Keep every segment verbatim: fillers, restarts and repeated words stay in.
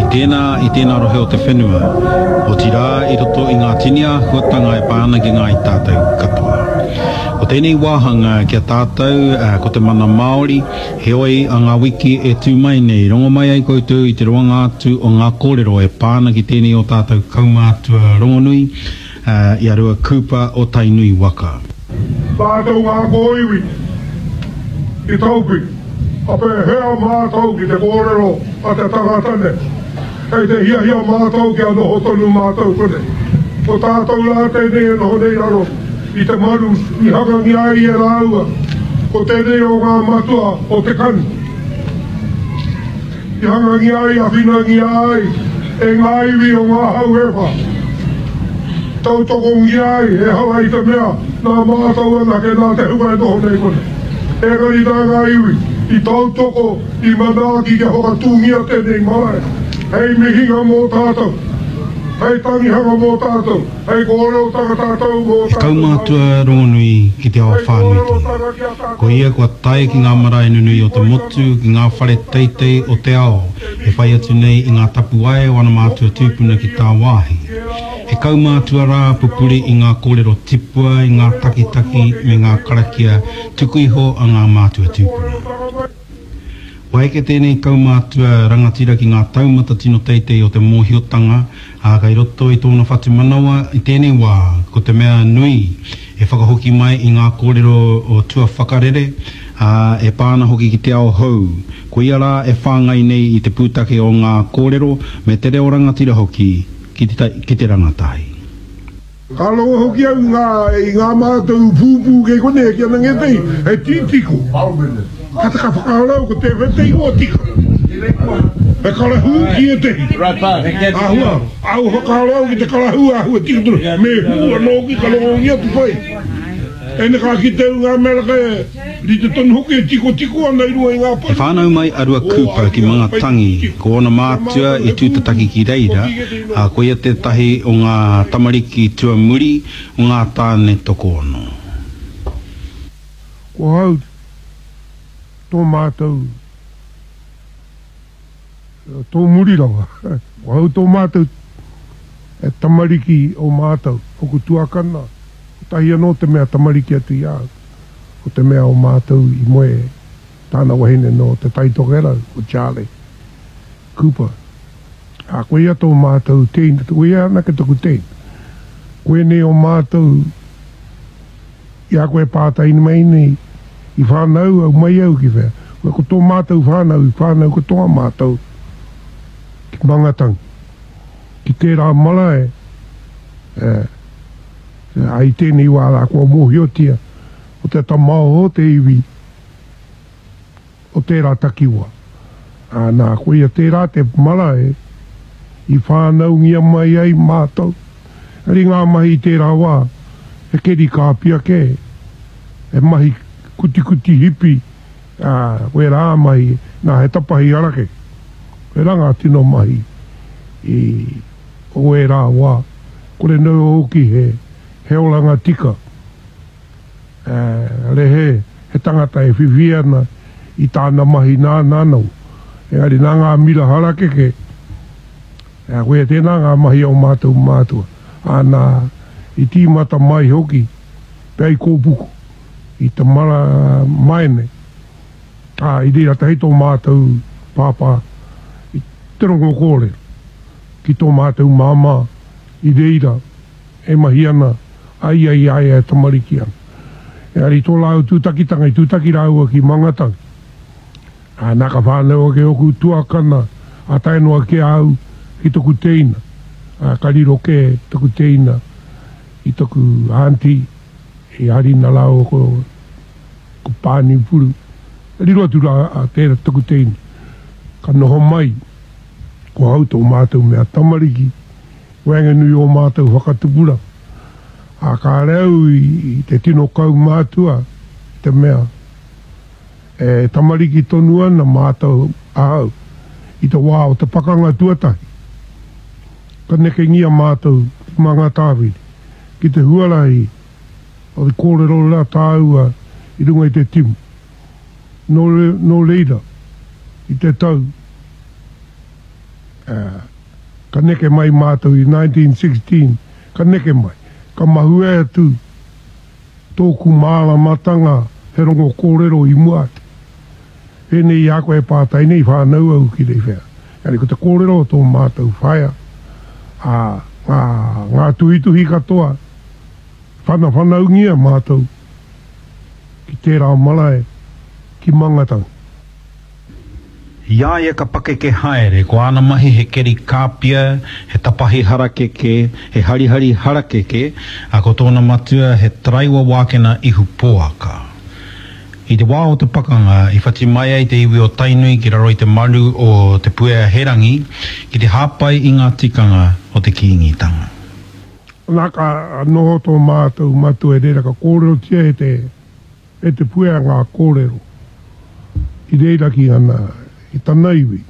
tēnā i tēnā rohe o te whenua. O tira i roto i ngā tinia huatanga e pāna ki ngā i tātou katoa. O tēnei wāhanga kia tātou uh, ko te mana Māori, he oi a ngā wiki e tū mai nei. Rongo mai ai koutou i te roanga atu o ngā kōrero e pāna ki tēnei o tātou kaumātua rongonui, uh, i arua kupa o Tainui waka. Tātou ngā kōiwi i taupi, ape hea mātou ki te kōrero a te tangatane. Hei te hia hia mātou ki anoho tonu mātou kone. O tātou la tēnei anoho nei raro, i te maru i hangangi ai e rāua, o tēnei o ngā matua o te kani. I hangangi ai a whinangi ai, e ngā iwi o ngā hauepa. Tau tokongi ai, e hawa i te mea, nā mātou ana ke nā te hukai noho nei kone. E gari nā ngā iwi, i tau toko, i manaki ke hoka tūngia tēnei mai. Hei mihinga mō tātou, hei tangihanga mō tātou, hei kōreo tanga tātou mō tātou. Kaumātua rongonui ki te awa whānui tō. Ko ia kua tae ki ngā marae nunui o te motu, ki ngā whare teitei o te ao, e whai atu nei i ngā tapu ai wana mātua tūpuna ki tā wāhi. He kaumātua rā pupuri i ngā kōrero tipua, i ngā takitaki me ngā karakia, tuku iho a ngā mātua tūpuna. Wai ke tēnei kaumātua rangatira ki ngā taumata tino teitei o te mōhiotanga, a kai roto i tōna whatu manawa i tēnei wā, ko te mea nui, e whakahoki mai i ngā kōrero o tua whakarere, a, e pāna hoki ki te ao hou. Ko ia rā e whāngai nei i te pūtake o ngā kōrero, me te reo rangatira hoki ki te, ki te rangatahi. Ka longa hoki au ngā, i ngā mātou pūpū ke kone ki ana ngetei, e titiko. Kata ka whakaarau ko te whetei o tika. E karahu ki e te. Ahua, au whakaarau ki te karahu ahua tika turu. Me hua noki ka longa ngia tu pai. E ne ka ki te ngā meraka e, ri te tonu hoki e tiko tiko ana i rua i ngā pai. E whānau mai arua kupa ki mga tangi, ko ona mātua i tūtataki ki reira, a ko ia te tahi o ngā tamariki tua muri, o ngā tāne toko ono. Ko hau, tō mātou, tō muri rawa, o hau tō mātou, e tamariki o mātou, o ku tuakana, o tahi anō te mea tamariki atu i au, o te mea o mātou i moe, tāna wahine no te taitokera, o Charlie, Cooper. A koe ia tō mātou teina, koe ia anake tuku teina, koe ne o mātou, ia koe pātaini mai nei, i whānau au mai au ki whea. Koe ko tō mātou whānau, i whānau ko tō mātou ki mangatang. Ki tērā mala e, e, ai tēnei wāra kua mōhiotia, o te tamao o te iwi, o tērā takiwa. A nā, koe ia tērā te mala e, i whānau ngia mai ai mātou. Ari ngā mahi tērā wā, e keri kāpia ke, e mahi kuti kuti hipi, uh, koe rā mahi, nā he tapahi arake. Koe ranga tino mahi, i o e rā wā, kore nau hoki he, he olanga tika. Uh, re he, he tangata e whiwiana, i tāna mahi nā nānau. E ari nā ngā mira harake ke, uh, koe tēnā ngā mahi au mātou mātua. Ānā, i tīmata mai hoki, pei kōpuku. I te mara maene, a i reira te hei tō mātou pāpā, i te rongo kōre, ki tō mātou māmā, i reira, e mahiana, ai ai ai ai tamariki ana. E ari tō lau tūtakitanga, i tūtaki rāua ki mangatang. A naka whānau ke oku tuakana, a tainua ke au, ki toku teina, a kariro ke toku teina, i toku auntie, e harina lao ko, ko pāni puru. E riro atu rā a tēra tuku teini. Ka noho mai, ko hau tō mātou mea tamariki, wanga nui o mātou whakatupura. A kā reu i, i te tino kau mātua, te mea. E tamariki tonu ana mātou ahau, i te wā o te pakanga tuatahi. Ka neke ngia mātou mga tāwiri, ki te huarahi, o te kōrero rā tāua i runga i te timu. No, no leira, i te tau. uh, ka neke mai mātou i nineteen sixteen, ka neke mai, ka mahue atu, tōku māla matanga, he rongo kōrero i muate. E nei a koe pātai nei whānau au ki rei whea. Kani ko te kōrero tō mātou whaia. A, ngā, ngā tuhituhi katoa, whana whanaungia mātou, ki tērā malae, ki mangatau. Ia e ka pake ke haere, ko ana mahi he keri kāpia, he tapahi harakeke, he harihari harakeke, a ko tōna matua he traiwa wākena ihu pōaka. I te wā o te pakanga, i whati mai ai te iwi o tainui ki raro i te maru o te puea herangi, ki te hāpai i ngā tikanga o te kiingitanga. Nā ka noho tō mātou matu e reira ka kōrero tia e te, e te puea ngā kōrero. I reira ki ana, i tana iwi.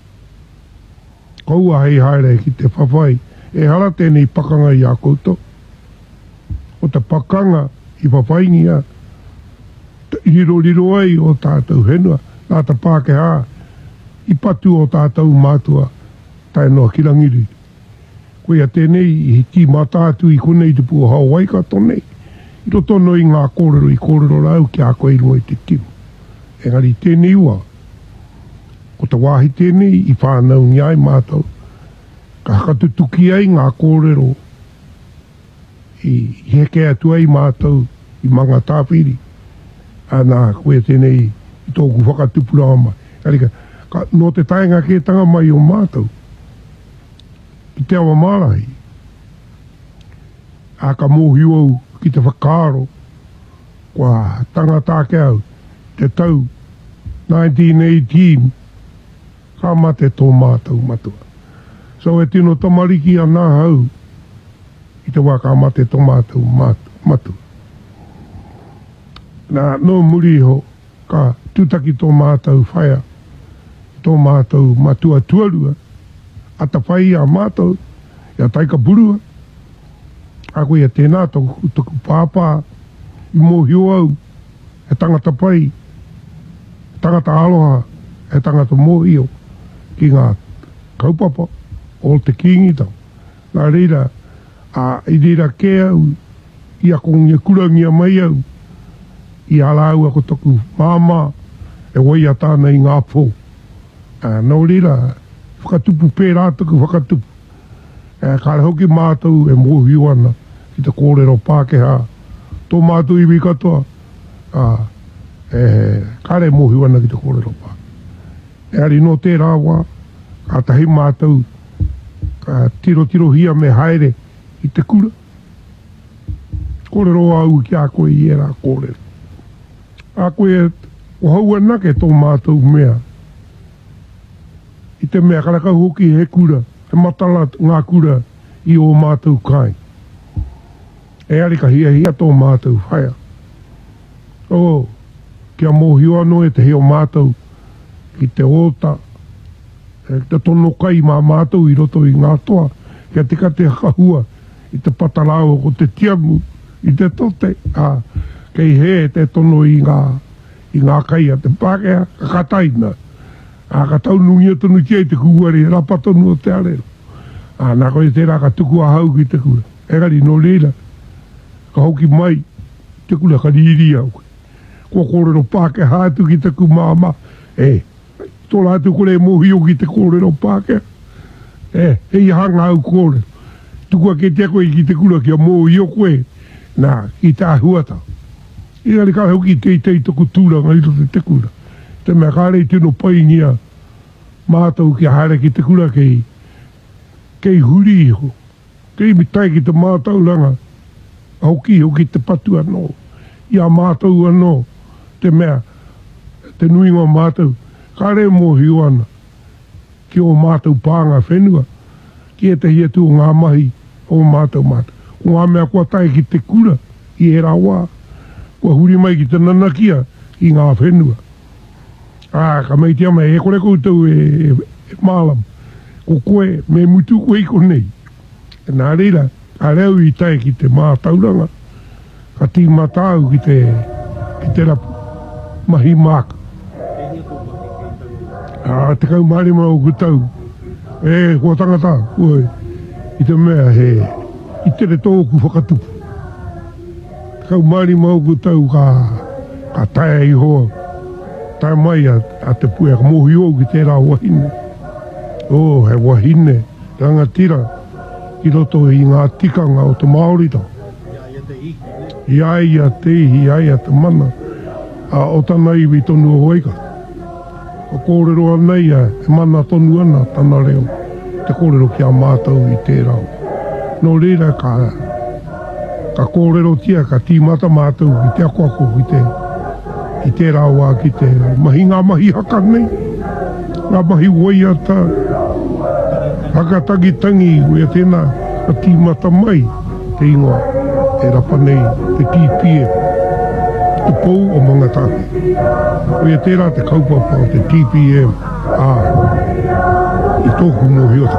Kaua hei haere ki te whawhai, e hara tēnei pakanga i a koutou. O te pakanga i whawhaingia, hiro riro ai o tātou henua, nā ta Pākehā, i patu o tātou mātua, tai noa ki rangiri. Koe a tēnei, i ki mātātu i konei te pua Hawaii ka tonei. I roto no i ngā kōrero, i kōrero rau ki a koe runga i te timu. Engari tēnei ua, ko te wāhi tēnei i whānau ngai mātou, ka hakatutuki ai ngā kōrero, i heke atu ai mātou, i manga tāwhiri. Ana koe tēnei i tōku whakatupura ama. Karika, ka, no te taenga ke tanga mai o mātou. I te awa marahi. A ka mōhi au ki te whakaro. Kua tanga tāke au. Te tau nineteen eighteen. Ka mate tō mātou matua. So e tino tamariki ana hau. I te wā ka mate tō mātou matua. Nā no muri ho ka tutaki tō mātou whaia, tō mātou matua tuarua, a ta whai a mātou, ia taika burua, a koe a tēnā tōku, tōku pāpā, i mōhio au, e tangata pai, tangata aloha, e tangata mōhio, ki ngā kaupapa, o te kingitau. Nā reira, a i reira ke au, i a kongia kurangia mai au, i alau ako toku māma e wai a tāna i ngā pō. Uh, nau rira, whakatupu pērā tuku whakatupu. Uh, kāre hoki mātou e mōhi ana ki te kōrero Pākehā. Tō mātou iwi katoa, uh, e, kāre mōhi ana ki te kōrero Pākehā. E ari no tērā wā, ka tahi mātou, ka tiro tiro hia me haere i te kura. Kōrero au ki a koe i era kōrero. A koe o haua nake tō mātou mea. I te mea karakau hoki he kura, he matala ngā kura i o mātou kai. E ari ka hia hia tō mātou whaia. O, kia mōhio anō e te heo mātou ki te ota, e te tono kai mā mātou i roto i ngā toa, kia tika te hakahua i te patarao ko te tiamu, i te tote, a, kei he te tono i ngā, i ngā kai a te Pākehā, ka kataina. A ka taunungia tonu tia i te kuari, rapa tonu o te arero. A nā koe tērā ka tuku a hau ki te kura. Egari no reira, ka hoki mai, te kura ka riri au. Kua kōrero Pākehā atu ki te kumāma. E, tōla atu kore mōhio ki te kōrero Pākehā. E, hei hanga au kōrero. Tukua ke te koe ki te kura kia mōhio koe. Nā, ki tā huata. I ari ka hoki te tei toku tūranga i rote te kura. Te mea kāre i tino paingia mātou ki haere ki te kura kei kei huri iho. Kei mitai ki te mātou ranga. Hoki hoki te patu anō. Ia mātou anō. Te mea, te nuinga mātou. Kāre mōhi ana. Ki o mātou pānga whenua. Ki e te hiatu o ngā mahi o mātou mātou. O ngā mea kua tai ki te kura, i e rawa, kua huri mai ki te nanakia, i ngā whenua. Ah, ka mei tia mai, e kore koutou e, e, e mālam. Ko koe, me mutu koe i konei. E nā reira, a reo i tai ki te mātauranga, ka ti mātau ki te, ki te rapu, mahi māka. Ah, te kau marima o kutau, E, kua tangata, oi, i te mea he, i tere tōku whakatupu. Kau mari mau ku tau ka, ka tae i hoa, tae mai a, a te pue, ka mohi o ki tērā wahine. O, he wahine, rangatira, ki roto i ngā tikanga o te Māorita. Ia ia te ihi, ia ia te mana, a o tana iwi tonu o hoika. O kōrero anei a, e mana tonu ana tana reo, te kōrero ki a mātou i tērau. No reira ka, ka kōrero tia, ka tīmata mātou ki te akoako ki te, ki tērau a ki te mahi ngā mahi haka nei, ngā mahi waiata, haka tangi tangi, ua tēnā, ka tīmata mai, te ingoa, e rapa nei, te T P M. Te pou o mangatahi. Ua tērā te kaupapa o te T P M. Ah, i tōku mō hiota.